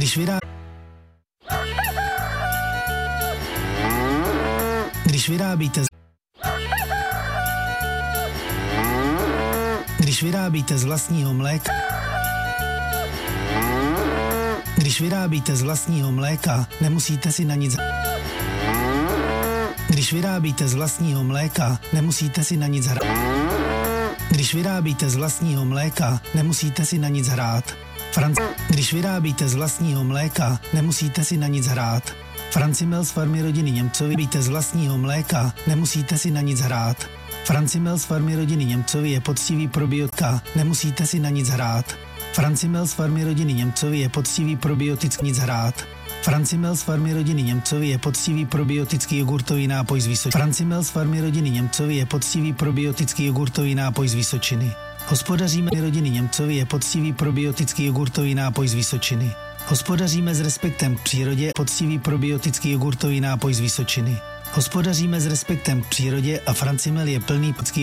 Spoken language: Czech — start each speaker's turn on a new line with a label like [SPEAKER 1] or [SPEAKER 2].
[SPEAKER 1] Když vyrábíte z vlastního mléka, nemusíte si na nic hrát. Když vyrábíte z vlastního mléka, nemusíte si na nic hrát. Když vyrábíte z vlastního mléka, nemusíte si na nic hrát. Když vyrábíte z vlastního mléka, nemusíte si na nic hrát. Francimel z farmy rodiny Němcovi. Vyrábíte z vlastního mléka, nemusíte si na nic hrát. Francimel z farmy rodiny Němcovi je poctivý probiotika, nemusíte si na nic hrát. Francimel z farmy rodiny Němcovi je poctivý probiotický nic hrát. Francimel z farmy rodiny Němcovi je poctivý probiotický jogurtový nápoj z Vysočiny. Francimel z farmy rodiny Němcovi je poctivý probiotický jogurtový nápoj z Vysočiny. Hospodaříme rodiny Němcovi je poctivý probiotický jogurtový nápoj z Vysočiny. Hospodaříme s respektem k přírodě, poctivý probiotický jogurtový nápoj z Vysočiny. Hospodaříme s respektem k přírodě a Francimel je plný